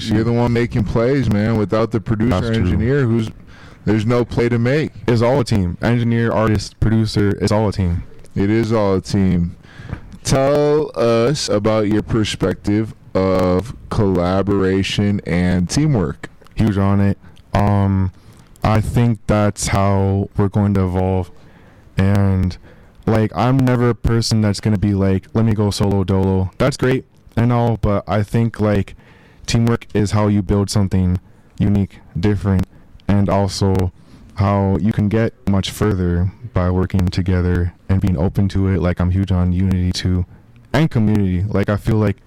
You're the one making plays, man. Without the producer or engineer, there's no play to make. It's all a team. Engineer, artist, producer, it's all a team. It is all a team. Tell us about your perspective of collaboration and teamwork. Huge on it. I think that's how we're going to evolve. And like, I'm never a person that's going to be like, let me go solo dolo. That's great and all, but I think like teamwork is how you build something unique, different, and also how you can get much further by working together and being open to it. Like, I'm huge on unity too, and community. Like, I feel like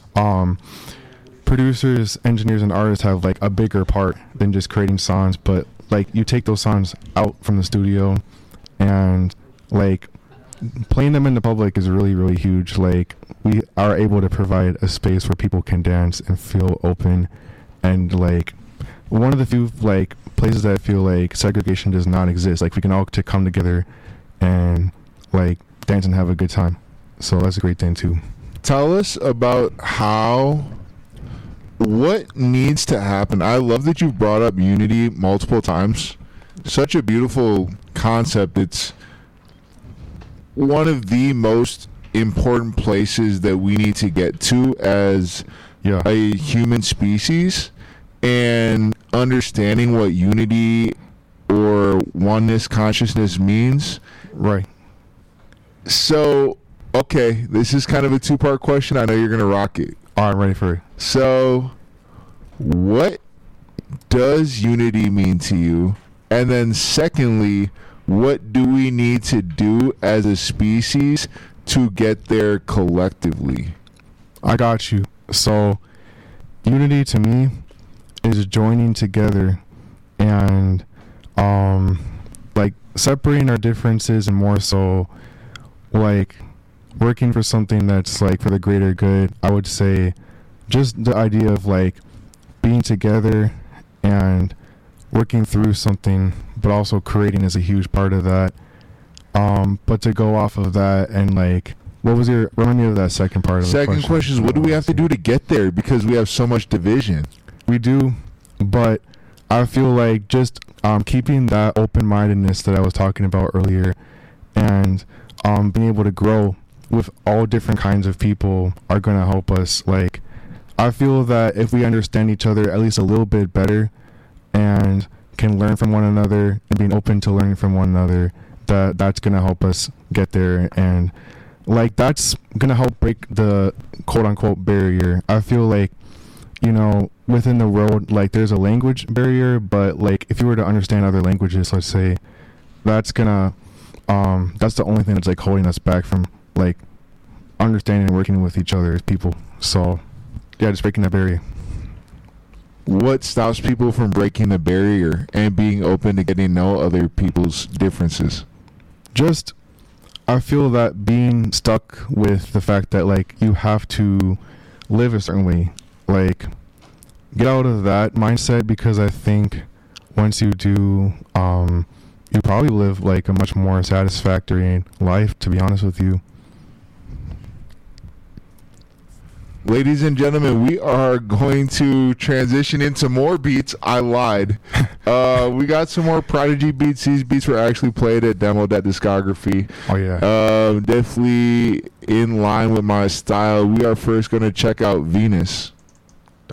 producers, engineers, and artists have like a bigger part than just creating songs, but like, you take those songs out from the studio and like playing them in the public is really, really huge. Like, we are able to provide a space where people can dance and feel open, and like one of the few like places that I feel like segregation does not exist. Like, we can all come together and like dance and have a good time. So that's a great thing too. Tell us about what needs to happen. I love that you brought up unity multiple times. Such a beautiful concept. It's one of the most important places that we need to get to as a human species, and understanding what unity or oneness consciousness means. Right. So, okay, this is kind of a two-part question. I know you're going to rock it. All right, ready for it. So, what does unity mean to you? And then secondly, what do we need to do as a species to get there collectively? I got you. So, unity to me is joining together and like separating our differences, and more so like working for something that's like for the greater good. I would say just the idea of like being together and working through something, but also creating is a huge part of that. But to go off of that, and like, remind me of that second part of the question. Second question is, what do we have to do to get there? Because we have so much division. We do, but I feel like just keeping that open-mindedness that I was talking about earlier, and being able to grow with all different kinds of people are going to help us. Like, I feel that if we understand each other at least a little bit better and can learn from one another and being open to learning from one another, that's going to help us get there. And like, that's going to help break the quote-unquote barrier. I feel like, you know, within the world, like, there's a language barrier, but like, if you were to understand other languages, let's say, that's gonna that's the only thing that's like holding us back from like understanding and working with each other as people. So yeah, just breaking that barrier. What stops people from breaking the barrier and being open to getting to know other people's differences? Just, I feel that being stuck with the fact that like you have to live a certain way, like, get out of that mindset, because I think once you do, you probably live like a much more satisfactory life, to be honest with you. Ladies and gentlemen, we are going to transition into more beats. I lied. We got some more Prodigy beats. These beats were actually played at Demo That Discography. Oh yeah. Definitely in line with my style. We are first going to check out Venus.